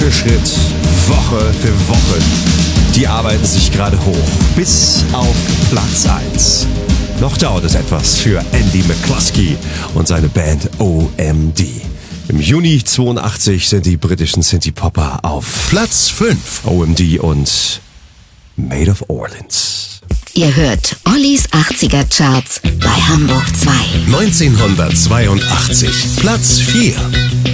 für Schritt, Woche für Woche. Die arbeiten sich gerade hoch bis auf Platz 1. Noch dauert es etwas für Andy McCluskey und seine Band OMD. Im Juni 82 sind die britischen Synthie-Popper auf Platz 5. OMD und Made of Orleans. Ihr hört Ollis 80er Charts bei Hamburg 2. 1982, Platz 4.